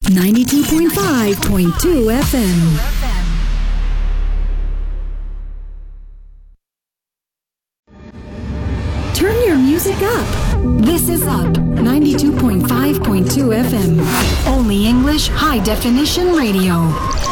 92.5.2 FM. Turn your music up. This is Up 92.5.2 FM. Only English high definition radio.